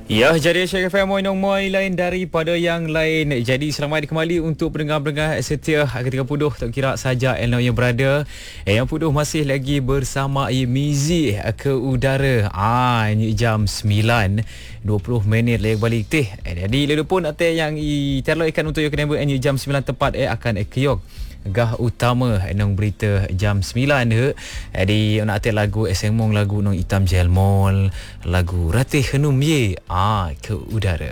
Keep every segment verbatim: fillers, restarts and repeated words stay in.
Ya, jadi Syekh F M Moinong Moi lain daripada yang lain. Jadi selamat kembali untuk pendengar-pendengar setia ketika puduh tak kira saja Elno yang berada. Eh, yang puduh masih lagi bersama Mizi ke udara. Ah, ini jam sembilan dua puluh minit lagi balik teh. Eh, jadi lalu pun ada yang i terlo ikan untuk yang kena buat ini jam sembilan tepat eh akan eh keyok gah utama nong berita jam sembilan he. Jadi nak atik lagu esengmong lagu nong hitam jelmol, lagu ratih henum ye ah ke udara.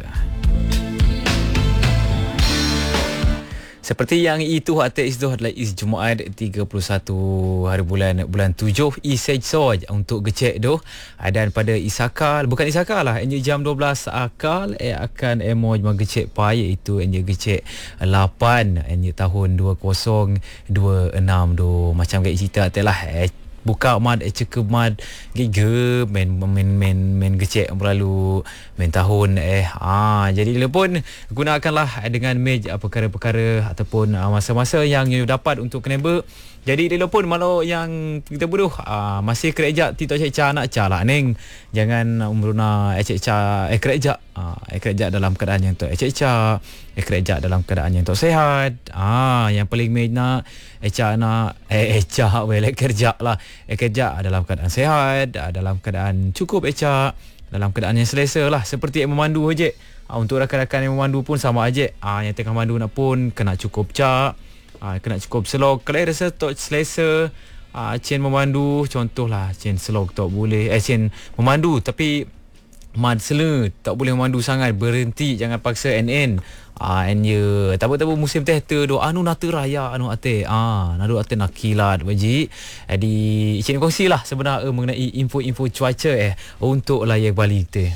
Seperti yang itu atik itu adalah is Jumaat tiga puluh satu hari bulan bulan tujuh isej soj untuk gecek doh. Dan pada isakal bukan isakal lah enje jam dua belas akal eh akan emo magecek pai itu enje gecek lapan enje tahun dua ribu dua puluh enam do macam gaya cerita atik lah eh, buka mad eh cekep mad gege main main main main gecek berlalu main tahun eh ah jadi le pun gunakanlah dengan mej perkara-perkara ataupun ah, masa-masa yang you dapat untuk kenebe. Jadi dia pun malu yang kita bodoh ah, masih kerja tito cek nak cala neng jangan umruna cek ca eh kerja ah eh kerja dalam keadaan yang tu eh cek ca eh kerja dalam keadaan yang tu sehat ah yang paling mej nak eh ca nak eh ca boleh kerja lah eh kerja dalam keadaan sehat dalam keadaan cukup eh ca dalam keadaan yang selesa lah seperti yang memandu aja ah, untuk rakan-rakan yang memandu pun sama aja ah yang tengah mandu nak pun kena cukup ca. Ha, kena cukup slog. Kalau rasa tak selesa ha, chain memandu, contohlah chain slog tak boleh eh chain memandu tapi mad sele tak boleh memandu sangat, berhenti, jangan paksa N N ah and ya tak apa-apa musim teater do anu nata raya anu ate ah nadu ate nak kilat baji. Jadi chain kongsilah sebenarnya mengenai info-info cuaca eh untuk layak balik teh.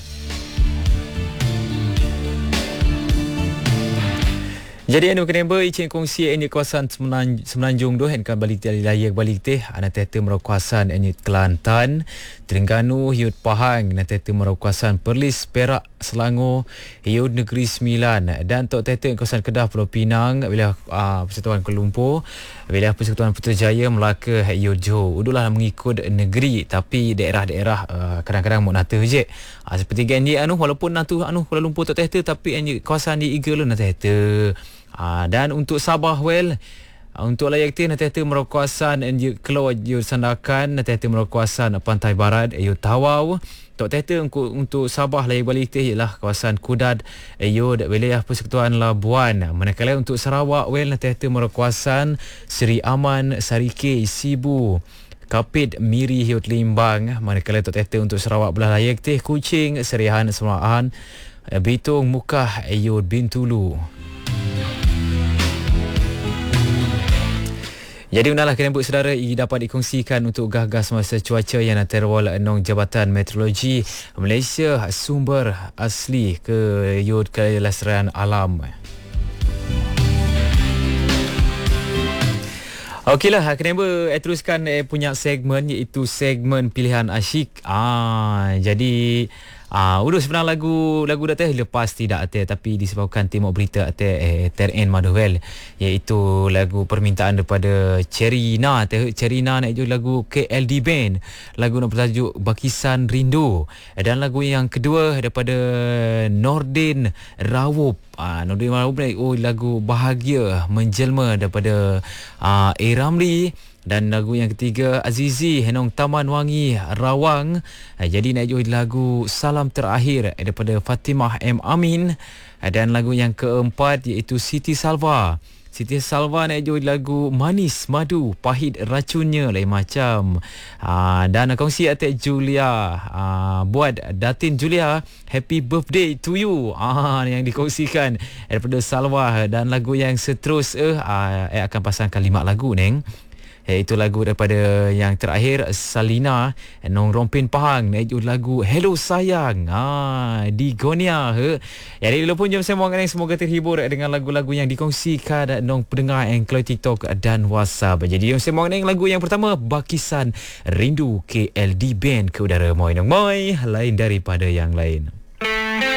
Jadi anu kenapa icin kongsi ini kawasan Semenanjung, Semenanjung doh kan balik tali layak balik teh ana tete meraukasan ini Kelantan, Terengganu, Hiut Pahang, ana tete meraukasan Perlis, Perak, Selangor, Hiut Negeri Sembilan dan tok tete kawasan Kedah, Pulau Pinang, wilayah uh, Persekutuan Kuala Lumpur, wilayah Persekutuan Putrajaya, Melaka, Hiut Johor. Udahlah mengikut negeri tapi daerah-daerah uh, kadang-kadang mau nata je. Uh, seperti ganji anu walaupun natu anu Kuala Lumpur tok tete tapi anji kawasan di Iga lu nata tete. Ha, dan untuk Sabah well untuk layak teh nanti meraukasan keluar you sandakan nanti meraukasan pantai barat you Tawau tok teh untuk untuk Sabah layak balik teh ialah kawasan Kudad you wilayah Persekutuan Labuan. Manakala untuk Sarawak well nanti meraukasan Seri Aman, Sarike, Sibu, Kapit, Miri, Hiut Limbang. Manakala tok teh untuk Sarawak belah layak teh Kuching, Serihan, Semaan, Bitung, Mukah, Ayud, Bintulu. Jadi undalah kena buat saudara ini dapat dikongsikan untuk gah-gah semasa cuaca yang terwal enong Jabatan Meteorologi Malaysia sumber asli ke Yud Kelestarian Alam. Okeylah, kena buat eh, teruskan eh, punya segmen iaitu segmen pilihan asyik. Ah, jadi Ah, uh, urus sebenarnya lagu lagu dah teh lepas tidak ate tapi disebabkan tembok berita ate eh, Terin Maduel iaitu lagu permintaan daripada Cherina teh Cherina nak juga lagu K L D Band lagu nak bertajuk Bakisan Rindu dan lagu yang kedua daripada Nordin Rawup. Ah, uh, Nordin Rawup oh lagu Bahagia Menjelma daripada ah uh, A Ramli. Dan lagu yang ketiga Azizi Henong Taman Wangi Rawang. Jadi nak join lagu Salam Terakhir daripada Fatimah M Amin. Dan lagu yang keempat iaitu Siti Salva. Siti Salva nak join lagu Manis Madu Pahit Racunnya lain macam. Ha, dan kongsi atik Julia ha, buat Datin Julia Happy Birthday to you ha, yang dikongsikan daripada Salva. Dan lagu yang seterusnya ha, eh, akan pasangkan lima lagu neng. Itu lagu daripada yang terakhir Salina Nong Rompin Pahang iaitu lagu Hello Sayang ah di Gonia he. Jadi dulu pun jom semua orang semoga terhibur dengan lagu-lagu yang dikongsikan nong pendengar yang kalau TikTok dan WhatsApp. Jadi jom semua orang lagu yang pertama Bakisan Rindu K L D Band ke udara Moi Nong Moi lain daripada yang lain.